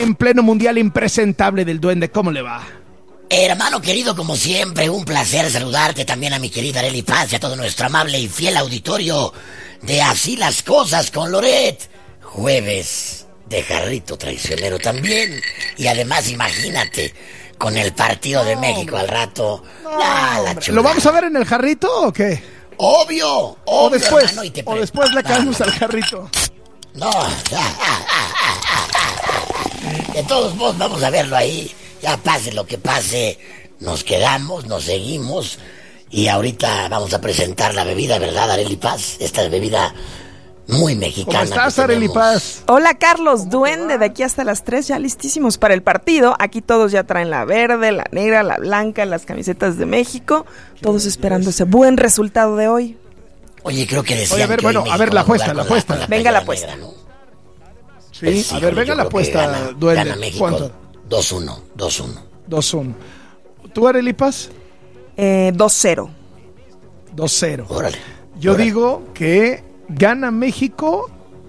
en pleno mundial impresentable del Duende. ¿Cómo le va? Hermano querido, como siempre, un placer saludarte, también a mi querida Arely Paz y a todo nuestro amable y fiel auditorio de Así las Cosas con Loret. Jueves de Jarrito Traicionero también. Y además, imagínate, con el partido de México al rato. ¿Lo vamos a ver en el Jarrito o qué? Obvio, o después, hermano, o después le caemos al Jarrito. No, de todos modos vamos a verlo ahí. Ya pase lo que pase, nos quedamos, nos seguimos. Y ahorita vamos a presentar la bebida, ¿verdad, Arely Paz? Esta bebida muy mexicana. ¿Cómo estás, Arely Paz? Hola, Carlos, Duende, de aquí hasta las 3, ya listísimos para el partido. Aquí todos ya traen la verde, la negra, la blanca, las camisetas de México. Todos esperando ese buen resultado de hoy. Oye, creo que decían. Oye, a ver, bueno, a ver, la apuesta. Venga la apuesta. Negra, ¿no? Sí, a ver, venga la apuesta, Duende. Gana México. ¿Cuánto? 2-1. ¿Tú, Arely Paz? 2-0. 2-0. Órale. Yo digo que gana México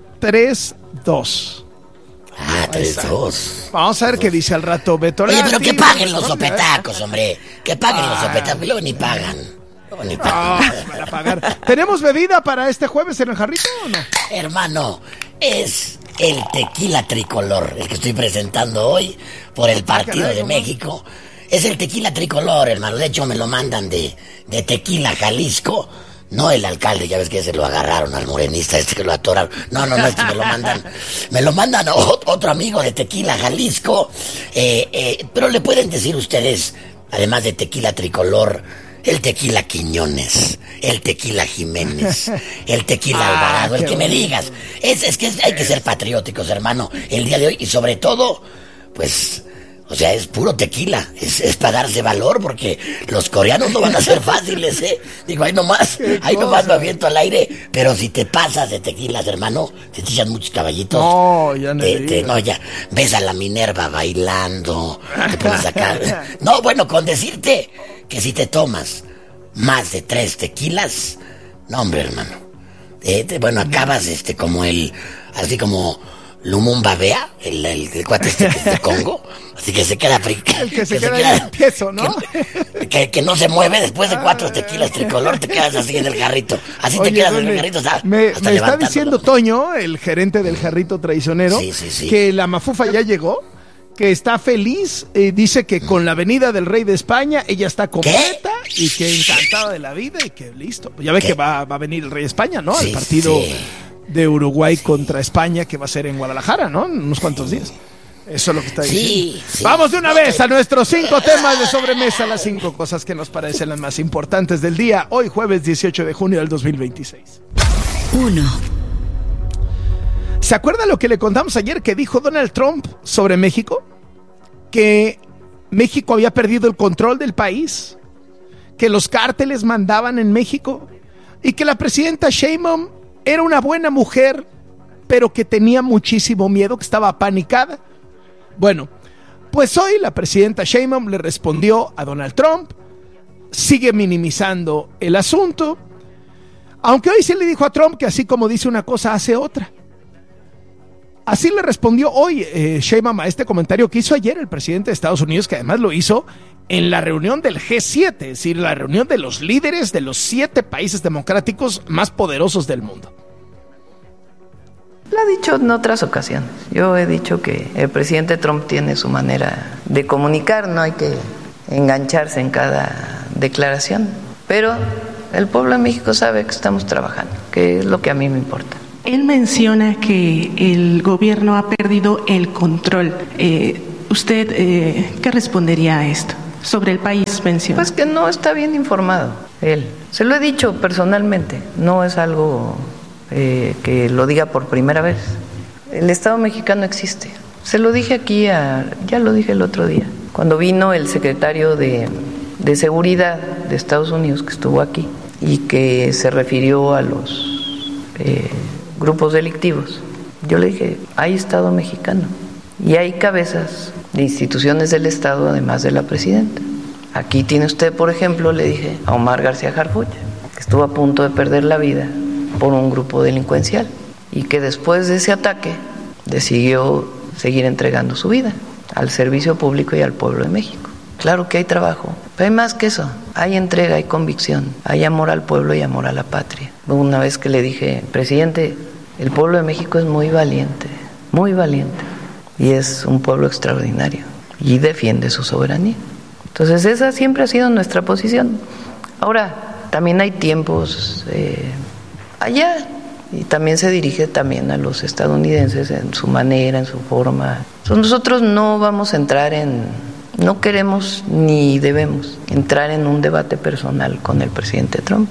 3-2. 3-2. Vamos a ver qué dice al rato Beto. Oye, pero que paguen los sopetacos, hombre. Que paguen los sopetacos. Luego ni pagan. Para pagar. ¿Tenemos bebida para este jueves en el Jarrito o no? Hermano, es el tequila tricolor, el que estoy presentando hoy por el partido de México. Es el tequila tricolor, hermano. De hecho, me lo mandan de Tequila, Jalisco. No el alcalde, ya ves que se lo agarraron al morenista que lo atoraron. No, este me lo mandan otro amigo de Tequila, Jalisco. Pero le pueden decir ustedes, además de tequila tricolor, el tequila Quiñones, el tequila Jiménez, el tequila Alvarado, el que me digas. Es que hay que ser patrióticos, hermano, el día de hoy. Y sobre todo, pues, o sea, es puro tequila. Es para darse valor, porque los coreanos no van a ser fáciles, ¿eh? Digo, ahí nomás me aviento al aire. Pero si te pasas de tequilas, hermano, te echan muchos caballitos. No, ya no. Ya ves a la Minerva bailando, te pones acá. No, bueno, con decirte que si te tomas más de 3 tequilas, no, hombre, hermano, acabas así como Lumumba Bea, el cuate que es de Congo, así que se queda el que se queda tieso, ¿no? Que no se mueve después de 4 tequilas tricolor, te quedas así en el jarrito. Así. Oye, te quedas en el jarrito hasta me está diciendo Toño, el gerente del Jarrito Traicionero, sí. Que la mafufa ya llegó, que está feliz, dice que con la venida del rey de España ella está completa. ¿Qué? Y que encantada de la vida y que listo. Ya ve que va a venir el rey de España, ¿no? Al partido de Uruguay contra España, que va a ser en Guadalajara, ¿no? En unos cuantos días. Eso es lo que está diciendo. Sí. Vamos de una vez a nuestros 5 temas de sobremesa, las 5 cosas que nos parecen las más importantes del día. Hoy jueves 18 de junio del 2026. 1. ¿Se acuerda lo que le contamos ayer que dijo Donald Trump sobre México? Que México había perdido el control del país, que los cárteles mandaban en México y que la presidenta Sheinbaum era una buena mujer, pero que tenía muchísimo miedo, que estaba apanicada. Bueno, pues hoy la presidenta Sheinbaum le respondió a Donald Trump, sigue minimizando el asunto, aunque hoy se le dijo a Trump que así como dice una cosa, hace otra. Así le respondió hoy Sheinbaum a este comentario que hizo ayer el presidente de Estados Unidos, que además lo hizo en la reunión del G7, es decir, la reunión de los líderes de los 7 países democráticos más poderosos del mundo. Lo ha dicho en otras ocasiones. Yo he dicho que el presidente Trump tiene su manera de comunicar, no hay que engancharse en cada declaración, pero el pueblo de México sabe que estamos trabajando, que es lo que a mí me importa. Él menciona que el gobierno ha perdido el control. ¿Usted qué respondería a esto? Sobre el país menciona. Pues que no está bien informado él. Se lo he dicho personalmente, no es algo que lo diga por primera vez. El Estado mexicano existe. Se lo dije aquí, ya lo dije el otro día, cuando vino el secretario de Seguridad de Estados Unidos, que estuvo aquí, y que se refirió a los grupos delictivos. Yo le dije, hay Estado mexicano y hay cabezas de instituciones del Estado, además de la presidenta. Aquí tiene usted, por ejemplo, le dije, a Omar García Harfuch, que estuvo a punto de perder la vida por un grupo delincuencial y que después de ese ataque decidió seguir entregando su vida al servicio público y al pueblo de México. Claro que hay trabajo, pero hay más que eso. Hay entrega, hay convicción, hay amor al pueblo y amor a la patria. Una vez que le dije, presidente, el pueblo de México es muy valiente, y es un pueblo extraordinario y defiende su soberanía. Entonces esa siempre ha sido nuestra posición. Ahora, también hay tiempos allá, y también se dirige también a los estadounidenses en su manera, en su forma. Entonces nosotros no vamos a entrar no queremos ni debemos entrar en un debate personal con el presidente Trump.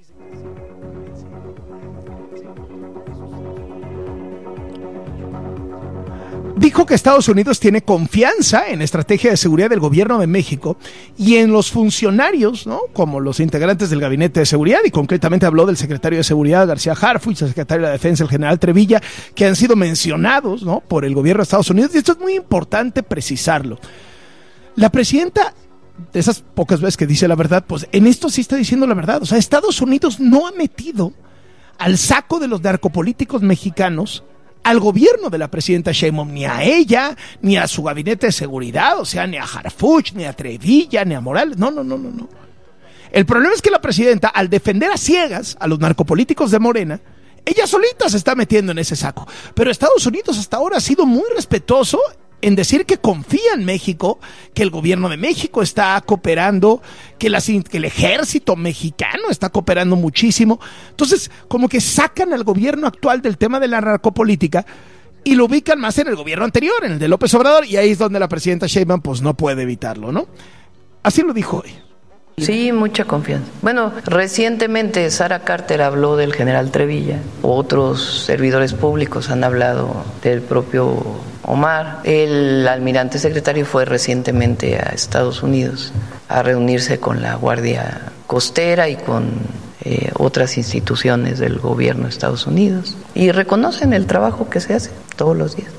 Dijo que Estados Unidos tiene confianza en la estrategia de seguridad del gobierno de México y en los funcionarios, ¿no?, como los integrantes del Gabinete de Seguridad, y concretamente habló del secretario de Seguridad, García Harfuch, el secretario de la Defensa, el general Trevilla, que han sido mencionados, ¿no?, por el gobierno de Estados Unidos, y esto es muy importante precisarlo. La presidenta, de esas pocas veces que dice la verdad, pues en esto sí está diciendo la verdad. O sea, Estados Unidos no ha metido al saco de los narcopolíticos mexicanos al gobierno de la presidenta Sheinbaum, ni a ella, ni a su gabinete de seguridad, o sea, ni a Harfuch, ni a Trevilla, ni a Morales. No. El problema es que la presidenta, al defender a ciegas a los narcopolíticos de Morena, ella solita se está metiendo en ese saco. Pero Estados Unidos hasta ahora ha sido muy respetuoso en decir que confía en México, que el gobierno de México está cooperando, que el ejército mexicano está cooperando muchísimo. Entonces, como que sacan al gobierno actual del tema de la narcopolítica y lo ubican más en el gobierno anterior, en el de López Obrador, y ahí es donde la presidenta Sheinbaum pues no puede evitarlo, ¿no? Así lo dijo hoy. Sí, mucha confianza. Bueno, recientemente Sara Carter habló del general Trevilla, otros servidores públicos han hablado del propio Omar. El almirante secretario fue recientemente a Estados Unidos a reunirse con la Guardia Costera y con otras instituciones del gobierno de Estados Unidos, y reconocen el trabajo que se hace todos los días.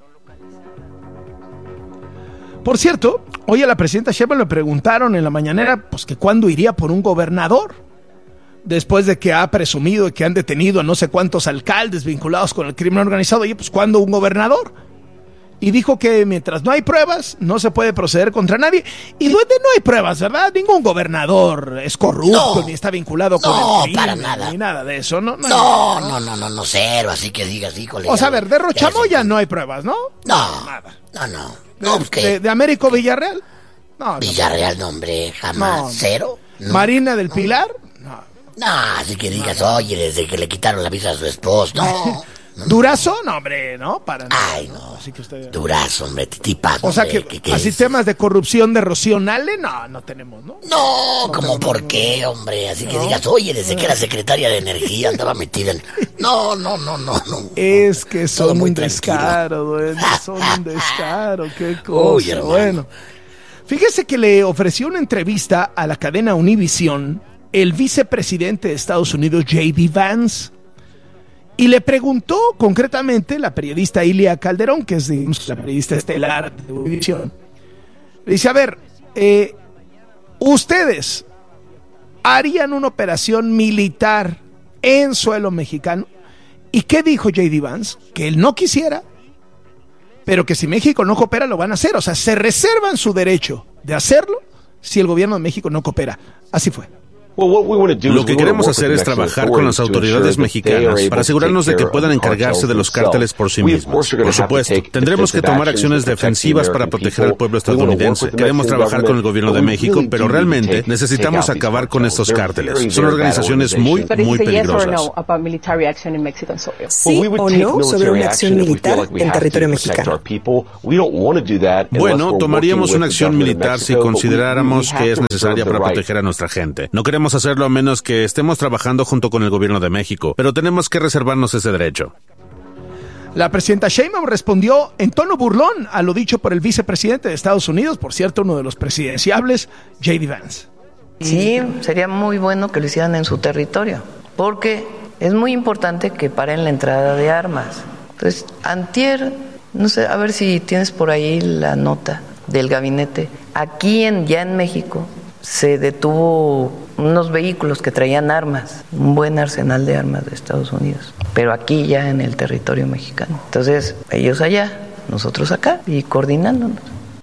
Por cierto, hoy a la presidenta Sheinbaum le preguntaron en la mañanera pues que cuándo iría por un gobernador, después de que ha presumido que han detenido a no sé cuántos alcaldes vinculados con el crimen organizado. Oye, pues ¿cuándo un gobernador? Y dijo que mientras no hay pruebas, no se puede proceder contra nadie. Y donde no hay pruebas, ¿verdad? Ningún gobernador es corrupto, ni está vinculado con el crimen, para nada. Ni nada de eso, ¿no? No, cero, así que digas, híjole. O sea, a ver, de Rochamoya no hay pruebas, ¿no? No, nada. no. ¿De Américo Villarreal? No. Villarreal, no, hombre, jamás. No. ¿Cero? No. ¿Marina del Pilar? No, así que digas, oye, desde que le quitaron la visa a su esposo. No. ¿Durazo? No, hombre, no, para nada. Ay, no. Así que usted... Durazo, hombre, tipazo. O sea que así temas de corrupción de Rocío Nale, no tenemos, ¿no? No, como por qué, hombre. Así que digas, oye, desde que era secretaria de Energía andaba metida en... No. Es que son un descaro, duende, son un descaro, qué cosa. Uy, bueno, fíjese que le ofreció una entrevista a la cadena Univision el vicepresidente de Estados Unidos, J.D. Vance. Y le preguntó concretamente la periodista Ilia Calderón, que es la periodista estelar de Univision. Le dice, a ver, ¿ustedes harían una operación militar en suelo mexicano? ¿Y qué dijo J.D. Vance? Que él no quisiera, pero que si México no coopera lo van a hacer. O sea, se reservan su derecho de hacerlo si el gobierno de México no coopera. Así fue. Lo que queremos hacer es trabajar con las autoridades mexicanas para asegurarnos de que puedan encargarse de los cárteles por sí mismos. Por supuesto, tendremos que tomar acciones defensivas para proteger al pueblo estadounidense. Queremos trabajar con el gobierno de México, pero realmente necesitamos acabar con estos cárteles. Son organizaciones muy peligrosas. ¿Sí o no sobre una acción militar en territorio mexicano? Bueno, tomaríamos una acción militar si consideráramos que es necesaria para proteger a nuestra gente. No queremos hacerlo a menos que estemos trabajando junto con el gobierno de México, pero tenemos que reservarnos ese derecho. La presidenta Sheinbaum respondió en tono burlón a lo dicho por el vicepresidente de Estados Unidos, por cierto, uno de los presidenciables, J.D. Vance. Sí, sería muy bueno que lo hicieran en su territorio, porque es muy importante que paren la entrada de armas. Entonces, antier, no sé, a ver si tienes por ahí la nota del gabinete. Aquí ya en México se detuvo unos vehículos que traían armas, un buen arsenal de armas de Estados Unidos, pero aquí ya en el territorio mexicano. Entonces, ellos allá nosotros acá y coordinándonos.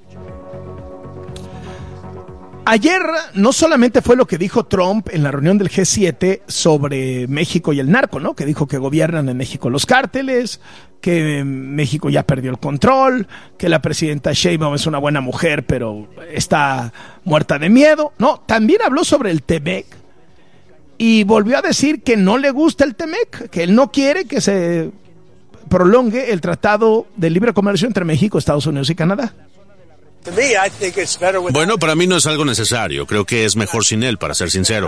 Ayer no solamente fue lo que dijo Trump en la reunión del G7 sobre México y el narco, ¿no? Que dijo que gobiernan en México los cárteles, que México ya perdió el control, que la presidenta Sheinbaum es una buena mujer, pero está muerta de miedo. No, también habló sobre el TEMEC y volvió a decir que no le gusta el TEMEC, que él no quiere que se prolongue el Tratado de Libre Comercio entre México, Estados Unidos y Canadá. Bueno, para mí no es algo necesario. Creo que es mejor sin él, para ser sincero.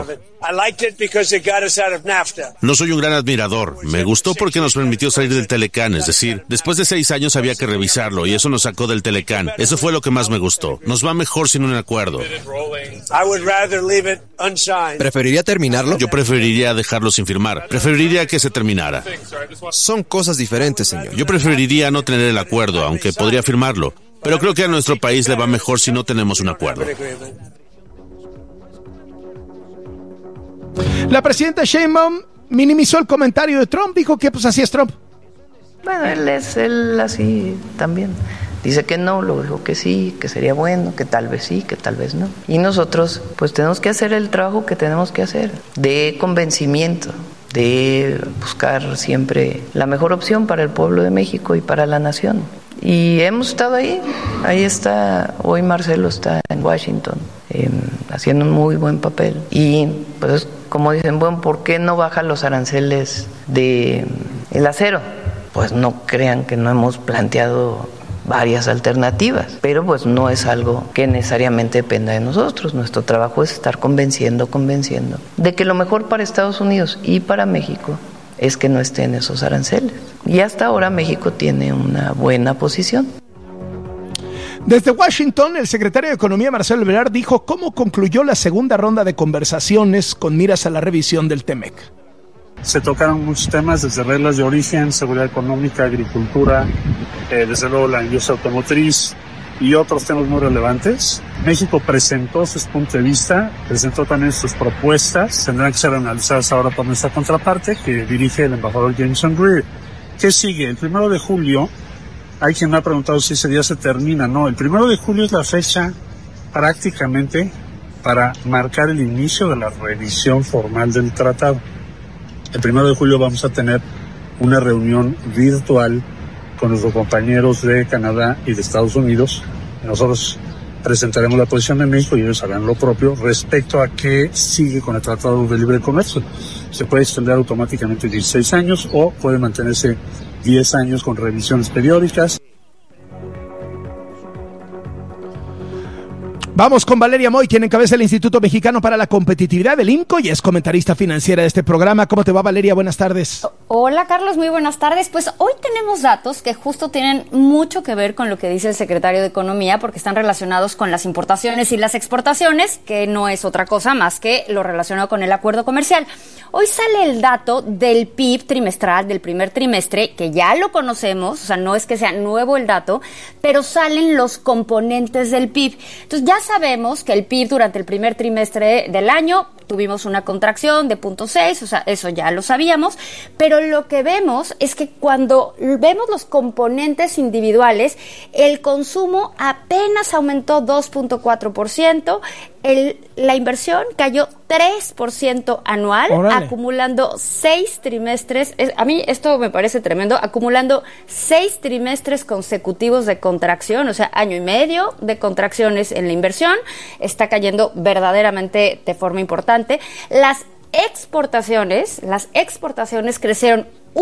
No soy un gran admirador. Me gustó porque nos permitió salir del Telecán. Es decir, después de 6 años había que revisarlo y eso nos sacó del Telecán. Eso fue lo que más me gustó. Nos va mejor sin un acuerdo. ¿Preferiría terminarlo? Yo preferiría dejarlo sin firmar. Preferiría que se terminara. Son cosas diferentes, señor. Yo preferiría no tener el acuerdo, aunque podría firmarlo. Pero creo que a nuestro país le va mejor si no tenemos un acuerdo. La presidenta Sheinbaum minimizó el comentario de Trump, dijo que pues así es Trump. Bueno, él así también. Dice que no, luego dijo que sí, que sería bueno, que tal vez sí, que tal vez no. Y nosotros pues tenemos que hacer el trabajo que tenemos que hacer, de convencimiento, de buscar siempre la mejor opción para el pueblo de México y para la nación. Y hemos estado ahí está, hoy Marcelo está en Washington, haciendo un muy buen papel. Y pues como dicen, bueno, ¿por qué no bajan los aranceles del acero? Pues no crean que no hemos planteado varias alternativas, pero pues no es algo que necesariamente dependa de nosotros. Nuestro trabajo es estar convenciendo de que lo mejor para Estados Unidos y para México es que no estén esos aranceles. Y hasta ahora México tiene una buena posición. Desde Washington, el secretario de Economía, Marcelo Ebrard, dijo cómo concluyó la segunda ronda de conversaciones con miras a la revisión del TEMEC. Se tocaron muchos temas, desde reglas de origen, seguridad económica, agricultura, desde luego la industria automotriz y otros temas muy relevantes. México presentó su punto de vista, presentó también sus propuestas, tendrán que ser analizadas ahora por nuestra contraparte, que dirige el embajador Jameson Greer. ¿Qué sigue? El 1 de julio, hay quien me ha preguntado si ese día se termina. No, el 1 de julio es la fecha prácticamente para marcar el inicio de la revisión formal del tratado. El 1 de julio vamos a tener una reunión virtual con nuestros compañeros de Canadá y de Estados Unidos. Nosotros presentaremos la posición de México y ellos harán lo propio respecto a qué sigue con el Tratado de Libre Comercio. Se puede extender automáticamente 16 años o puede mantenerse 10 años con revisiones periódicas. Vamos con Valeria Moy, quien encabeza el Instituto Mexicano para la Competitividad, el IMCO, y es comentarista financiera de este programa. ¿Cómo te va, Valeria? Buenas tardes. Hola, Carlos, muy buenas tardes. Pues hoy tenemos datos que justo tienen mucho que ver con lo que dice el secretario de Economía, porque están relacionados con las importaciones y las exportaciones, que no es otra cosa más que lo relacionado con el acuerdo comercial. Hoy sale el dato del PIB trimestral del primer trimestre, que ya lo conocemos, o sea, no es que sea nuevo el dato, pero salen los componentes del PIB. Entonces ya sabemos que el PIB durante el primer trimestre del año tuvimos una contracción de 0.6, o sea, eso ya lo sabíamos, pero lo que vemos es que cuando vemos los componentes individuales, el consumo apenas aumentó 2.4%, la inversión cayó 3% anual, acumulando 6 trimestres, a mí esto me parece tremendo, acumulando 6 trimestres consecutivos de contracción, o sea, año y medio de contracciones en la inversión, está cayendo verdaderamente de forma importante. Las exportaciones crecieron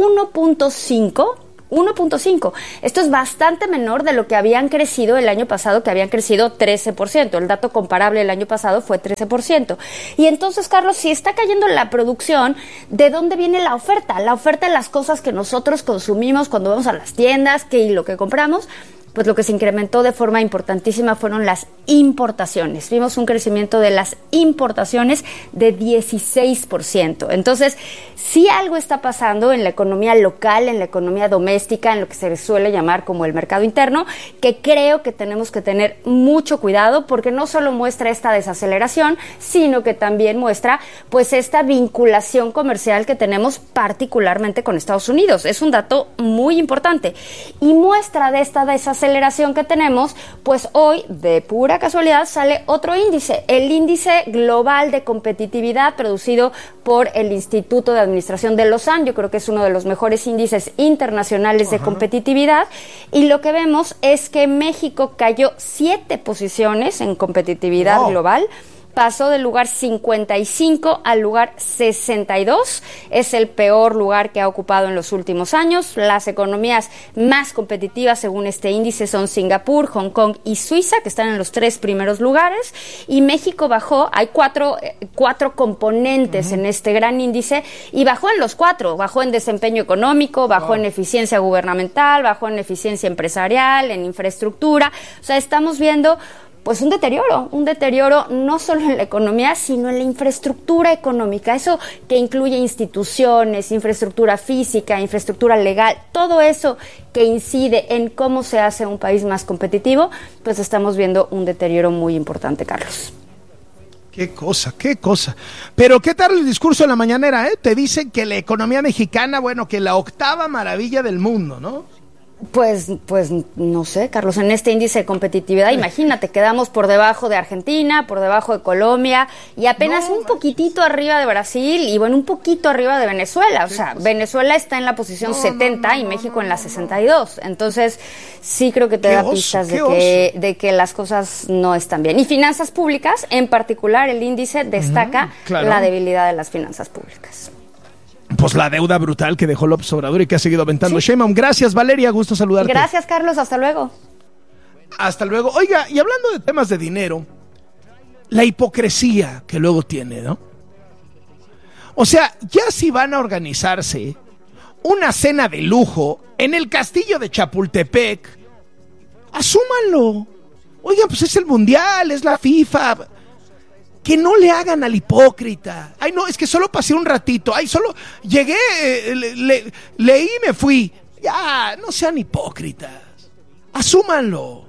1.5. Esto es bastante menor de lo que habían crecido el año pasado, que habían crecido 13%. El dato comparable el año pasado fue 13%. Y entonces, Carlos, si está cayendo la producción, ¿de dónde viene la oferta? La oferta de las cosas que nosotros consumimos cuando vamos a las tiendas, y lo que compramos. pues lo que se incrementó de forma importantísima fueron las importaciones. Vimos un crecimiento de las importaciones de 16%. Entonces, sí algo está pasando en la economía local, en la economía doméstica, en lo que se suele llamar como el mercado interno, que creo que tenemos que tener mucho cuidado, porque no solo muestra esta desaceleración, sino que también muestra pues esta vinculación comercial que tenemos particularmente con Estados Unidos. Es un dato muy importante y muestra de esta desaceleración que tenemos, pues hoy de pura casualidad sale otro índice, el índice global de competitividad producido por el Instituto de Administración de Lausanne. Yo creo que es uno de los mejores índices internacionales de competitividad, y lo que vemos es que México cayó 7 posiciones en competitividad global. Pasó del lugar 55 al lugar 62. Es el peor lugar que ha ocupado en los últimos años. Las economías más competitivas, según este índice, son Singapur, Hong Kong y Suiza, que están en los 3 primeros lugares. Y México bajó. Hay cuatro componentes en este gran índice, y bajó en los 4. Bajó en desempeño económico, bajó en eficiencia gubernamental, bajó en eficiencia empresarial, en infraestructura. O sea, estamos viendo pues un deterioro no solo en la economía, sino en la infraestructura económica, eso que incluye instituciones, infraestructura física, infraestructura legal, todo eso que incide en cómo se hace un país más competitivo, pues estamos viendo un deterioro muy importante, Carlos. Qué cosa. Pero ¿qué tal el discurso de la mañanera, Te dicen que la economía mexicana, bueno, que la 8ª maravilla del mundo, ¿no? Pues no sé, Carlos, en este índice de competitividad, imagínate, quedamos por debajo de Argentina, por debajo de Colombia y apenas un poquitito arriba de Brasil y bueno, un poquito arriba de Venezuela. O sea, Venezuela está en la posición 70 y México en la 62. Entonces, sí creo que te da pistas de que las cosas no están bien. Y finanzas públicas, en particular, el índice destaca la debilidad de las finanzas públicas. Pues la deuda brutal que dejó López Obrador y que ha seguido aventando Sheinbaum. Gracias, Valeria, gusto saludarte. Gracias, Carlos, hasta luego. Hasta luego. Oiga, y hablando de temas de dinero, la hipocresía que luego tiene, ¿no? O sea, ya si van a organizarse una cena de lujo en el castillo de Chapultepec, asúmanlo. Oigan, pues es el Mundial, es la FIFA. Que no le hagan al hipócrita. Ay, no, es que solo pasé un ratito. Ay, solo llegué, leí y me fui. Ya, no sean hipócritas. Asúmanlo.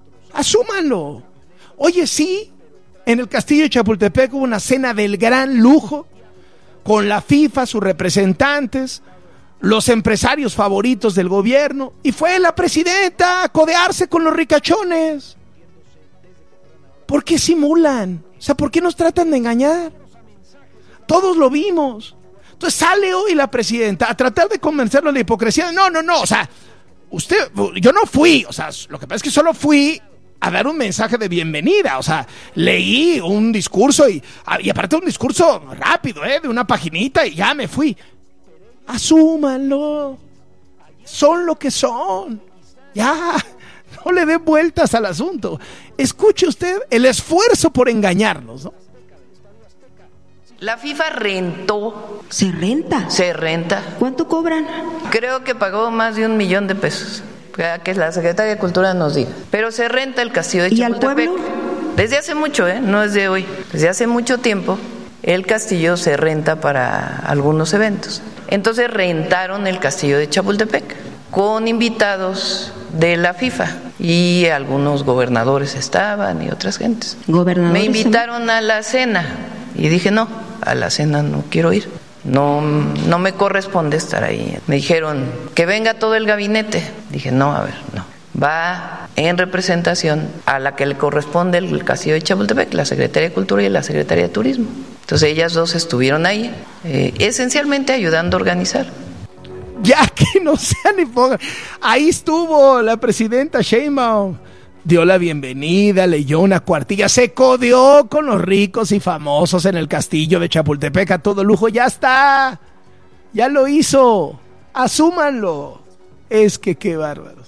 Oye, sí, en el castillo de Chapultepec hubo una cena del gran lujo, con la FIFA, sus representantes, los empresarios favoritos del gobierno, y fue la presidenta a codearse con los ricachones. ¿Por qué simulan? O sea, ¿por qué nos tratan de engañar? Todos lo vimos. Entonces sale hoy la presidenta a tratar de convencerlo de la hipocresía. No, o sea, yo no fui, o sea, lo que pasa es que solo fui a dar un mensaje de bienvenida, o sea, leí un discurso y aparte un discurso rápido, de una paginita y ya me fui. Asúmanlo. Son lo que son. Ya. No le dé vueltas al asunto. Escuche usted el esfuerzo por engañarnos, ¿no? La FIFA rentó. ¿Se renta? Se renta. ¿Cuánto cobran? Creo que pagó más de $1 millón. Que la Secretaría de Cultura nos diga. Pero se renta el castillo de Chapultepec. ¿Y al pueblo? Desde hace mucho, no es de hoy. Desde hace mucho tiempo el castillo se renta para algunos eventos. Entonces rentaron el castillo de Chapultepec con invitados de la FIFA y algunos gobernadores estaban y otras gentes. Me invitaron a la cena y dije no, a la cena no quiero ir, no me corresponde estar ahí. Me dijeron que venga todo el gabinete, dije no, va en representación a la que le corresponde el castillo de Chapultepec, la Secretaría de Cultura y la Secretaría de Turismo. Entonces ellas dos estuvieron ahí, esencialmente ayudando a organizar. Ya que no sean hipócritas. Ahí estuvo la presidenta Sheinbaum. Dio la bienvenida, leyó una cuartilla, se codeó con los ricos y famosos en el castillo de Chapultepec a todo lujo. Ya está. Ya lo hizo. Asúmanlo. Es que qué bárbaros.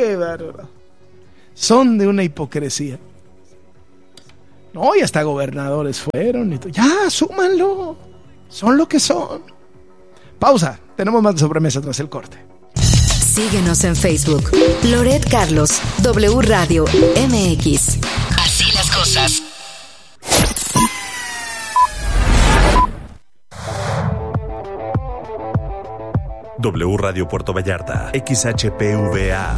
Son de una hipocresía. No, y hasta gobernadores fueron. Ya, asúmanlo. Son lo que son. Pausa. Tenemos más de sobremesa tras el corte. Síguenos en Facebook. Loret Carlos, W Radio MX. Así las cosas. W Radio Puerto Vallarta, XHPVA,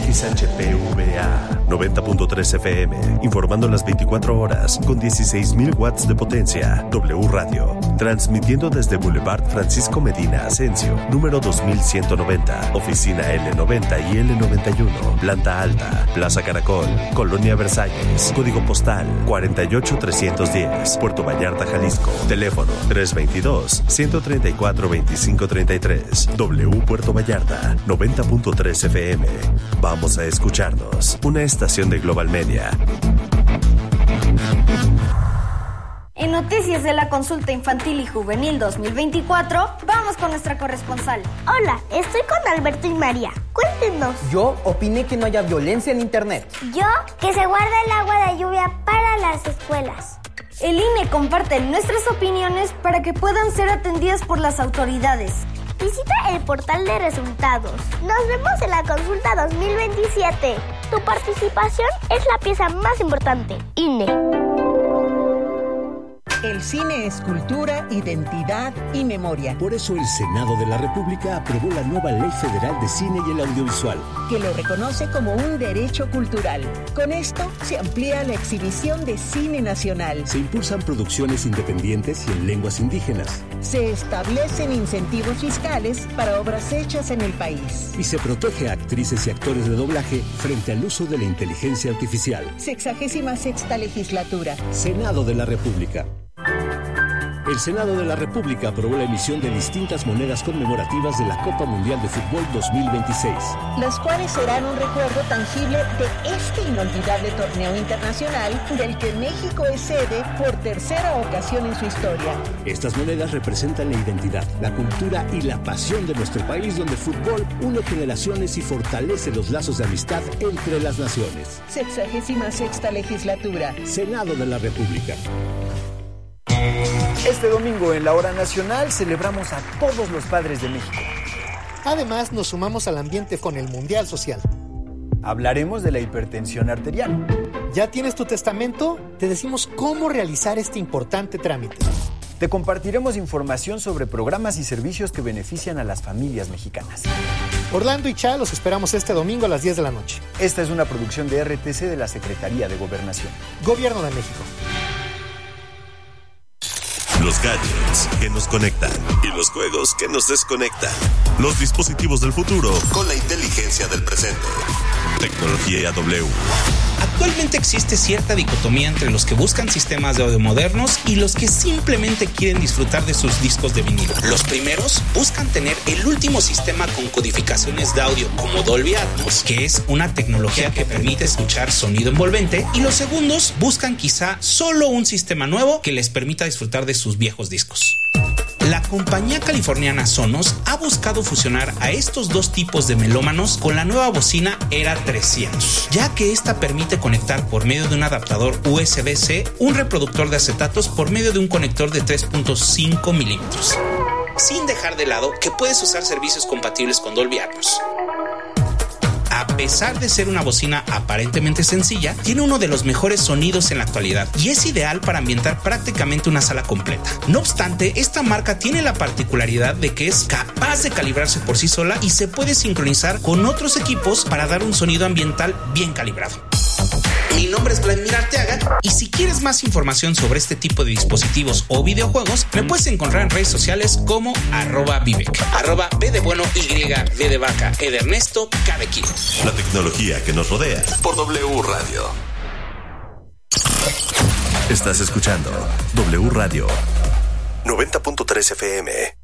90.3 FM, informando las 24 horas con 16,000 watts de potencia. W Radio, transmitiendo desde Boulevard Francisco Medina Asensio, número 2190, oficina L90 y L91, planta alta, Plaza Caracol, Colonia Versalles, código postal 48310, Puerto Vallarta, Jalisco, teléfono 322-134-2533. W Puerto Vallarta, 90.3 FM. Vamos a escucharnos. Una estación de Global Media. En noticias de la consulta infantil y juvenil 2024, vamos con nuestra corresponsal. Hola, estoy con Alberto y María. Cuéntenos. Yo opiné que no haya violencia en internet. Yo, que se guarde el agua de lluvia para las escuelas. El INE comparte nuestras opiniones para que puedan ser atendidas por las autoridades. Visita el portal de resultados. Nos vemos en la consulta 2027. Tu participación es la pieza más importante. INE. El cine es cultura, identidad y memoria. Por eso el Senado de la República aprobó la nueva Ley Federal de Cine y el Audiovisual, que lo reconoce como un derecho cultural. Con esto se amplía la exhibición de cine nacional. Se impulsan producciones independientes y en lenguas indígenas. Se establecen incentivos fiscales para obras hechas en el país. Y se protege a actrices y actores de doblaje frente al uso de la inteligencia artificial. 66ª legislatura. Senado de la República. El Senado de la República aprobó la emisión de distintas monedas conmemorativas de la Copa Mundial de Fútbol 2026. Las cuales serán un recuerdo tangible de este inolvidable torneo internacional del que México es sede por tercera ocasión en su historia. Estas monedas representan la identidad, la cultura y la pasión de nuestro país, donde el fútbol une generaciones y fortalece los lazos de amistad entre las naciones. 66ª legislatura. Senado de la República. Este domingo en la Hora Nacional celebramos a todos los padres de México. Además, nos sumamos al ambiente con el Mundial Social. Hablaremos de la hipertensión arterial. ¿Ya tienes tu testamento? Te decimos cómo realizar este importante trámite. Te compartiremos información sobre programas y servicios que benefician a las familias mexicanas. Orlando y Cha los esperamos este domingo a las 10 de la noche. Esta es una producción de RTC de la Secretaría de Gobernación. Gobierno de México. Los gadgets que nos conectan y los juegos que nos desconectan. Los dispositivos del futuro con la inteligencia del presente. Tecnología W. Actualmente existe cierta dicotomía entre los que buscan sistemas de audio modernos y los que simplemente quieren disfrutar de sus discos de vinilo. Los primeros buscan tener el último sistema con codificaciones de audio como Dolby Atmos, que es una tecnología que permite escuchar sonido envolvente, y los segundos buscan quizá solo un sistema nuevo que les permita disfrutar de sus viejos discos. La compañía californiana Sonos ha buscado fusionar a estos dos tipos de melómanos con la nueva bocina Era 300, ya que esta permite conectar por medio de un adaptador USB-C un reproductor de acetatos por medio de un conector de 3.5 milímetros, sin dejar de lado que puedes usar servicios compatibles con Dolby Atmos. A pesar de ser una bocina aparentemente sencilla, tiene uno de los mejores sonidos en la actualidad y es ideal para ambientar prácticamente una sala completa. No obstante, esta marca tiene la particularidad de que es capaz de calibrarse por sí sola y se puede sincronizar con otros equipos para dar un sonido ambiental bien calibrado. Mi nombre es Vladimir Arteaga y si quieres más información sobre este tipo de dispositivos o videojuegos, me puedes encontrar en redes sociales como @Vivek, @B de bueno, Y, V de vaca, E de Ernesto, K de kilo. La tecnología que nos rodea por W Radio. Estás escuchando W Radio 90.3 FM.